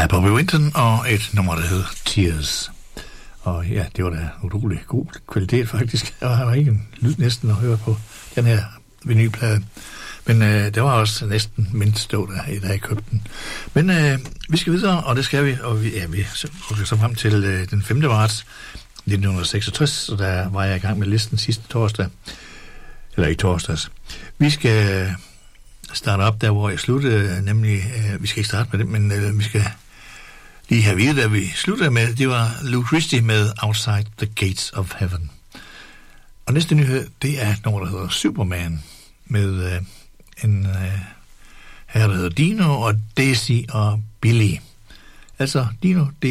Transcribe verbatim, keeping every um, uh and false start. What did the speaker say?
af Bobby Winton og et nummer, der hedder Tears. Og ja, det var da utrolig god kvalitet faktisk. Der var ikke en lyd næsten at høre på den her vinylplade. Men øh, det var også næsten mindst stå der, da jeg købte den. Men øh, vi skal videre, og det skal vi. Og vi, ja, vi rykker så frem til øh, den femte marts nitten seksogtres, så der var jeg i gang med listen sidste torsdag. Eller ikke torsdags. Vi skal starte op der, hvor jeg sluttede, nemlig, øh, vi skal ikke starte med det, men øh, vi skal lige have vidt, at vi sluttede med, det var Lou Christie med Outside the Gates of Heaven. Og næste nyhed, det er noget, der hedder Superman, med øh, en øh, herre, der hedder Dino, og Daisy og Billy. Altså Dino,